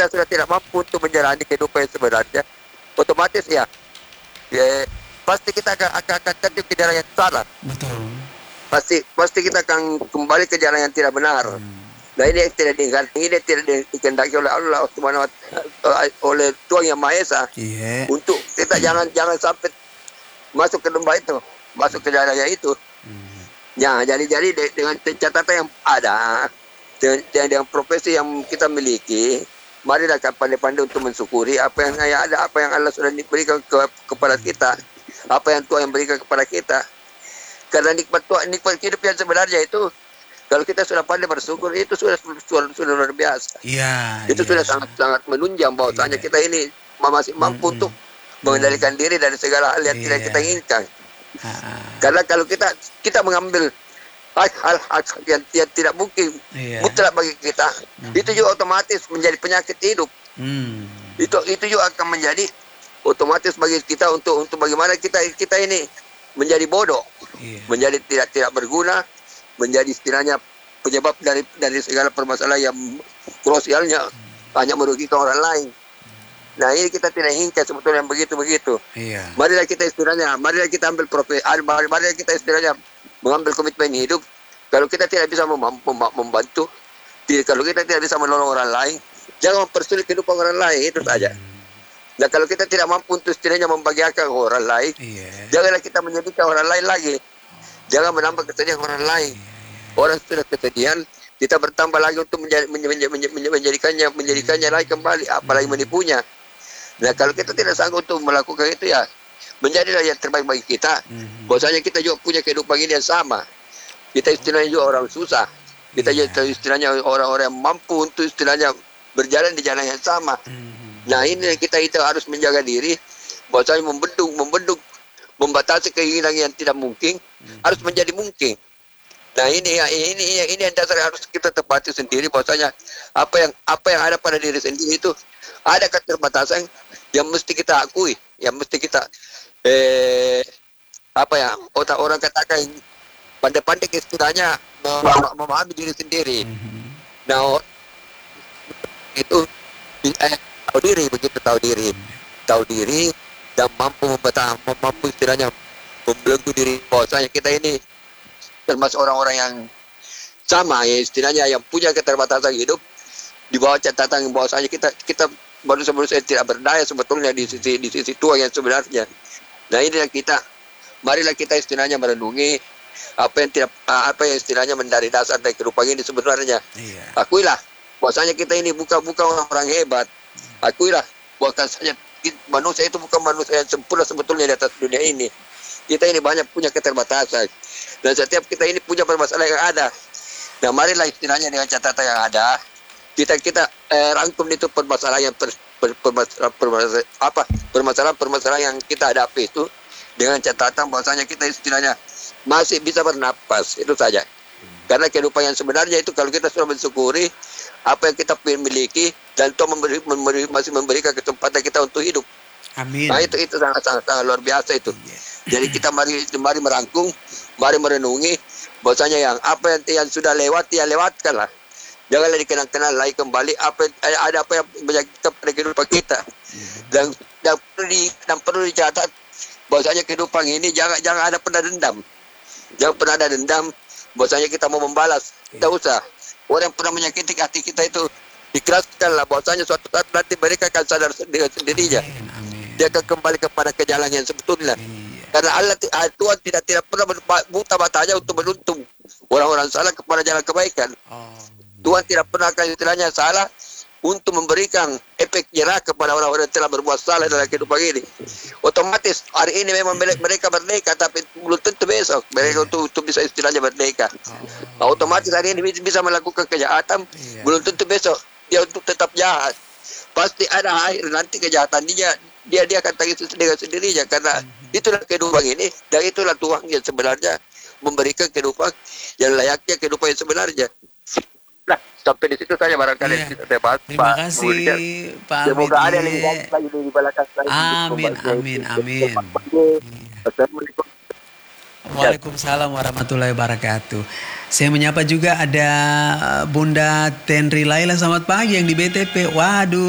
kita sudah tidak mampu untuk menjalani kehidupan yang sebenarnya, otomatis ya, pasti kita akan terjun ke jalan yang salah. Betul. Pasti kita akan kembali ke jalan yang tidak benar. Nah ini yang tidak dikehendaki oleh Allah Subhanahu wa Ta'ala, oleh Tuhan Yang Maha Esa. Iya. Untuk kita jangan sampai masuk ke lembah itu, masuk ke jalan yang itu. Ya, jadi dengan catatan yang ada, dengan profesi yang kita miliki, marilah kita pandai-pandai untuk mensyukuri apa yang ada, apa yang Allah sudah berikan kepada kita, apa yang Tuhan yang berikan kepada kita. Karena nikmat hidup yang sebenarnya itu, kalau kita sudah pandai bersyukur, itu sudah luar biasa. Iya. Itu sudah sangat menunjang bahwasanya kita ini masih mampu untuk mengendalikan diri dari segala hal yang tidak kita inginkan. Karena kalau kita mengambil hal yang tidak mungkin mutlak bagi kita, itu juga otomatis menjadi penyakit hidup. Itu juga akan menjadi otomatis bagi kita untuk bagaimana kita ini menjadi bodoh, menjadi tidak berguna, menjadi istilahnya penyebab dari segala permasalahan yang krusialnya hanya merugikan orang lain. Nah ini kita tidak inginkan sebetulnya yang begitu-begitu. Marilah kita ambil marilah kita istilahnya mengambil komitmen hidup. Kalau kita tidak bisa membantu, kalau kita tidak bisa menolong orang lain, jangan mempersulit kehidupan orang lain, itu saja. Nah kalau kita tidak mampu untuk istilahnya membahagiakan orang lain, janganlah kita menyedihkan orang lain lagi. Jangan menambah kesedihan orang lain. Orang sudah kesedihan, kita bertambah lagi untuk menjadikannya lagi kembali, apalagi menipunya. Nah kalau kita tidak sanggup untuk melakukan itu, ya menjadilah yang terbaik bagi kita. Bahwasanya kita juga punya kehidupan ini yang sama. Kita istilahnya juga orang susah. Kita juga istilahnya orang-orang yang mampu untuk istilahnya berjalan di jalan yang sama. Nah ini kita harus menjaga diri. Bahwasanya membendung, membatasi keinginan yang tidak mungkin harus menjadi mungkin. Nah ini yang dasar harus kita tepati sendiri, bahwasanya apa yang ada pada diri sendiri itu ada keterbatasan yang mesti kita akui, yang mesti kita orang katakan pandai-pandai istilahnya memahami diri sendiri. Nah itu tahu diri dan mampu istilahnya membelenggu diri, bahwasanya kita ini termasuk orang-orang yang sama, ya istilahnya yang punya keterbatasan hidup, di bawah catatan bahwasanya kita manusia tidak berdaya sebetulnya di sisi Tuhan yang sebenarnya. Nah inilah marilah kita istilahnya merenungi apa yang istilahnya mendari dasar dari kehidupan ini sebenarnya. Akuilah bahwasanya kita ini bukan orang hebat. Akuilah bahwasanya manusia itu bukan manusia yang sempurna sebetulnya di atas dunia ini. Kita ini banyak punya keterbatasan, dan setiap kita ini punya permasalahan yang ada. Nah marilah istilahnya dengan catatan yang ada, kita rangkum itu permasalahan yang kita hadapi itu dengan catatan bahwasanya kita istilahnya masih bisa bernapas, itu saja. Karena kehidupan yang sebenarnya itu kalau kita sudah mensyukuri apa yang kita miliki, dan Tuhan masih memberikan kesempatan kita untuk hidup. Amin. Nah itu sangat luar biasa itu. Jadi kita mari merangkum, mari merenungi bahwasanya apa yang sudah lewat, ya lewatkanlah. Janganlah dikenang-kenang lagi kembali apa yang menyakitkan pada kehidupan kita. Dan perlu dicatat bahwasanya kehidupan ini jangan ada pernah dendam. Jangan pernah ada dendam bahwasanya kita mau membalas. Tidak usah. Orang yang pernah menyakiti hati kita itu dikeraskanlah, bahwasanya suatu saat nanti mereka akan sadar dengan sendirinya. Dia akan kembali kepada jalan yang sebetulnya. Karena Tuhan tidak pernah buta matanya untuk menuntun orang-orang salah kepada jalan kebaikan. Tuhan tidak pernah akan istilahnya salah untuk memberikan efek jerah kepada orang-orang yang telah berbuat salah dalam kehidupan ini. Otomatis hari ini memang mereka merdeka, tapi belum tentu besok mereka untuk bisa istilahnya merdeka. Otomatis hari ini bisa melakukan kejahatan, belum tentu besok dia untuk tetap jahat. Pasti ada akhir nanti kejahatan dia akan tangis dengan sendirinya, karena itulah kehidupan ini, dan itulah Tuhan yang sebenarnya memberikan kehidupan yang layaknya kehidupan yang sebenarnya. Nah, sampai di situ saja barangkali kita bahas. Terima kasih Pak Alvin. Semoga ada yang lebih lagi di belakang saya. Amin. Assalamualaikum. Waalaikumsalam warahmatullahi wabarakatuh. Saya menyapa juga ada Bunda Tenri Laila, selamat pagi yang di BTP. Waduh.